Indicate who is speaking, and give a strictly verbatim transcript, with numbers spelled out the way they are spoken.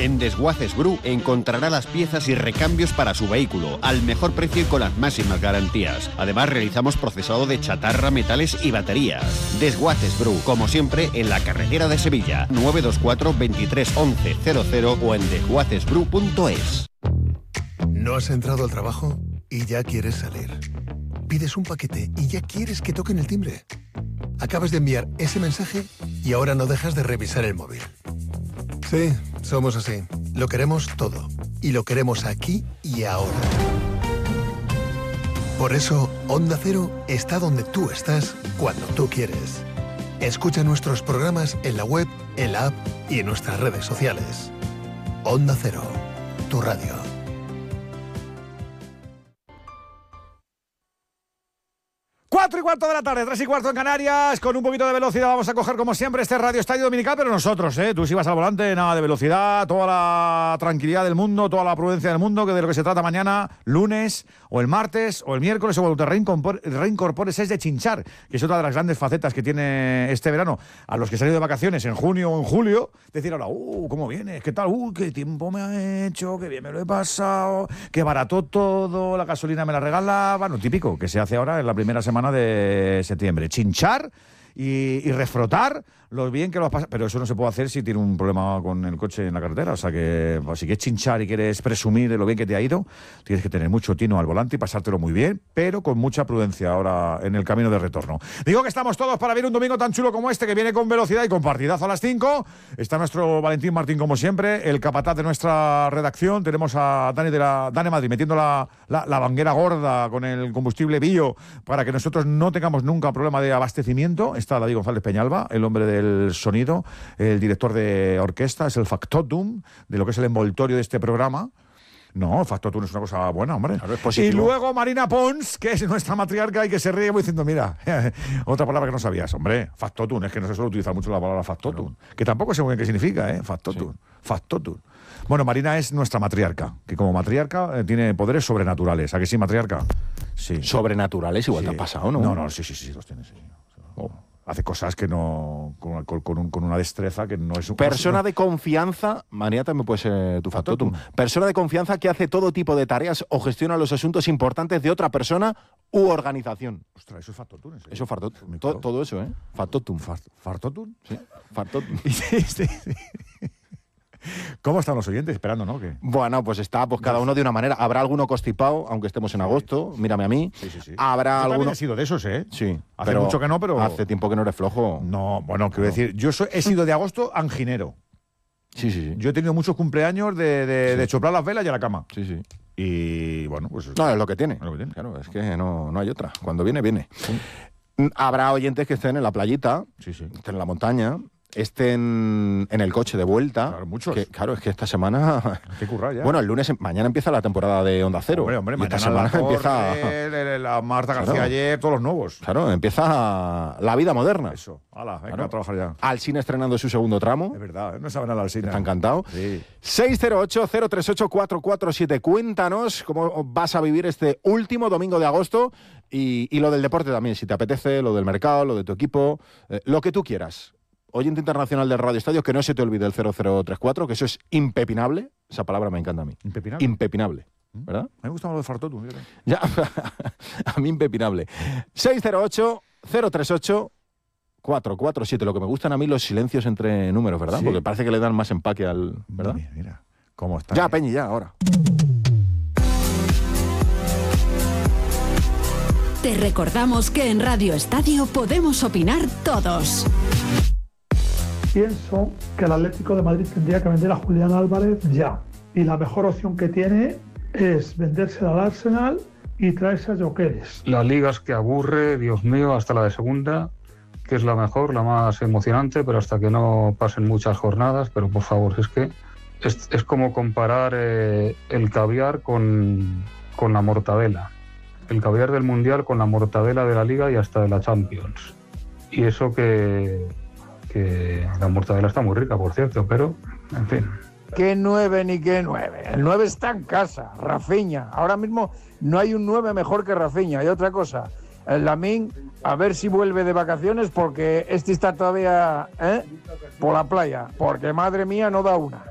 Speaker 1: En Desguaces Bru encontrará las piezas y recambios para su vehículo al mejor precio y con las máximas garantías. Además, realizamos procesado de chatarra, metales y baterías. Desguaces Bru, como siempre, en la carretera de Sevilla, nueve dos cuatro, veintitrés, once, cero cero o en desguaces bru punto es.
Speaker 2: ¿No has entrado al trabajo y ya quieres salir? Pides un paquete y ya quieres que toquen el timbre. Acabas de enviar ese mensaje y ahora no dejas de revisar el móvil. Sí, somos así. Lo queremos todo. Y lo queremos aquí y ahora. Por eso, Onda Cero está donde tú estás cuando tú quieres. Escucha nuestros programas en la web, en la app y en nuestras redes sociales. Onda Cero, tu radio.
Speaker 3: Cuatro y cuarto de la tarde, tres y cuarto en Canarias. Con un poquito de velocidad vamos a coger, como siempre, este Radio Estadio Dominical, pero nosotros, ¿eh? Tú si vas al volante, nada de velocidad, toda la tranquilidad del mundo, toda la prudencia del mundo, que de lo que se trata mañana, lunes, o el martes, o el miércoles, o cuando te reincorpores, reincorpores es de chinchar, que es otra de las grandes facetas que tiene este verano. A los que se han ido de vacaciones en junio o en julio, decir ahora, uh, ¿cómo vienes? ¿Qué tal? Uh, qué tiempo me ha hecho, qué bien me lo he pasado, qué barato todo, la gasolina me la regalaba, lo típico que se hace ahora en la primera semana de septiembre, chinchar y, y refrotar lo bien que lo has pasado, pero eso no se puede hacer si tiene un problema con el coche en la carretera, o sea que pues, si quieres chinchar y quieres presumir de lo bien que te ha ido, tienes que tener mucho tino al volante y pasártelo muy bien, pero con mucha prudencia ahora en el camino de retorno. Digo que estamos todos para ver un domingo tan chulo como este, que viene con velocidad y con partidazo a las cinco. Está nuestro Valentín Martín como siempre, el capataz de nuestra redacción. Tenemos a Dani de la Dani Madrid metiendo la, la, la banguera gorda con el combustible bio para que nosotros no tengamos nunca problema de abastecimiento. Está David González Peñalba, el hombre del sonido, el director de orquesta, es el factotum de lo que es el envoltorio de este programa. No, factotum es una cosa buena, hombre. Claro, es y luego Marina Pons, que es nuestra matriarca y que se ríe como diciendo, mira, otra palabra que no sabías, hombre, factotum, es que no se suele utilizar mucho la palabra factotum, claro. Que tampoco sé muy bien qué significa, ¿eh? Factotum, sí. Factotum. Bueno, Marina es nuestra matriarca, que como matriarca eh, tiene poderes sobrenaturales. ¿A que sí, matriarca? Sí.
Speaker 4: Sobrenaturales igual sí. Te ha pasado, ¿no?
Speaker 3: No, no, sí, sí, sí, los tiene, sí. Oh. Hace cosas que no con, con, un, con una destreza que no es un...
Speaker 4: Persona
Speaker 3: no,
Speaker 4: de confianza, María también puede ser tu factotum. Persona de confianza que hace todo tipo de tareas o gestiona los asuntos importantes de otra persona u organización.
Speaker 3: Ostras, eso es factotum. ¿Sí?
Speaker 4: Eso es factotum. Todo, todo eso, ¿eh? Factotum.
Speaker 3: ¿Fartotum?
Speaker 4: Sí, factotum.
Speaker 3: sí, sí, sí. ¿Cómo están los oyentes? Esperando, ¿no? ¿Qué?
Speaker 4: Bueno, pues está pues cada uno de una manera. Habrá alguno constipado, aunque estemos en sí, agosto, mírame a mí.
Speaker 3: Sí, sí, sí.
Speaker 4: Habrá
Speaker 3: yo
Speaker 4: alguno...
Speaker 3: también he sido de esos, ¿eh?
Speaker 4: Sí.
Speaker 3: Hace mucho que no, pero...
Speaker 4: Hace tiempo que no eres flojo.
Speaker 3: No, bueno, quiero no. decir, yo soy, he sido de agosto anginero.
Speaker 4: Sí, sí, sí.
Speaker 3: Yo he tenido muchos cumpleaños de, de, sí. de soplar las velas y a la cama.
Speaker 4: Sí, sí.
Speaker 3: Y bueno, pues...
Speaker 4: No, es lo que tiene. Es
Speaker 3: lo que tiene.
Speaker 4: Claro, es que no, no hay otra. Cuando viene, viene. Sí. Habrá oyentes que estén en la playita,
Speaker 3: sí, sí.
Speaker 4: estén en la montaña... estén en el coche de vuelta.
Speaker 3: Claro, muchos.
Speaker 4: Que, claro, es que esta semana...
Speaker 3: Hay que currar ya.
Speaker 4: Bueno, el lunes, mañana empieza la temporada de Onda Cero.
Speaker 3: Hombre, hombre,
Speaker 4: y esta
Speaker 3: mañana
Speaker 4: semana
Speaker 3: la
Speaker 4: empieza...
Speaker 3: la Marta García
Speaker 4: claro.
Speaker 3: ayer, todos los nuevos.
Speaker 4: Claro, empieza la vida moderna.
Speaker 3: Eso, hala, venga
Speaker 4: claro.
Speaker 3: a trabajar ya.
Speaker 4: Alsina estrenando su segundo tramo.
Speaker 3: Es verdad, no saben nada Alsina.
Speaker 4: Está encantado.
Speaker 3: Sí.
Speaker 4: seis cero ocho, cero tres ocho, cuatro cuatro siete. Cuéntanos cómo vas a vivir este último domingo de agosto y, y lo del deporte también, si te apetece, lo del mercado, lo de tu equipo, eh, lo que tú quieras. Oyente internacional del Radio Estadio, que no se te olvide el cero cero tres cuatro, que eso es impepinable. Esa palabra me encanta a mí.
Speaker 3: ¿Impepinable?
Speaker 4: Impepinable, ¿verdad?
Speaker 3: A mí me gusta más lo de fartotum.
Speaker 4: Ya, a mí impepinable. seis cero ocho, cero tres ocho, cuatro cuatro siete. Lo que me gustan a mí los silencios entre números, ¿verdad? Sí. Porque parece que le dan más empaque al... ¿verdad?
Speaker 3: Mira, mira. ¿Cómo está?
Speaker 4: Ya, Peñi, ya, ahora.
Speaker 5: Te recordamos que en Radio Estadio podemos opinar todos.
Speaker 6: Pienso que el Atlético de Madrid tendría que vender a Julián Álvarez ya. Y la mejor opción que tiene es vendérsela al Arsenal y traerse a Jokeres.
Speaker 7: La liga es que aburre, Dios mío, hasta la de segunda, que es la mejor, la más emocionante, pero hasta que no pasen muchas jornadas. Pero por favor, es que es, es como comparar eh, el caviar con, con la mortadela. El caviar del Mundial con la mortadela de la Liga y hasta de la Champions. Y eso que... que la mortadela está muy rica, por cierto, pero, en fin.
Speaker 8: ¿Qué nueve ni qué nueve? El nueve está en casa, Rafinha. Ahora mismo no hay un nueve mejor que Rafinha. Hay otra cosa, el Lamine, a ver si vuelve de vacaciones porque este está todavía ¿eh? por la playa, porque madre mía no da una.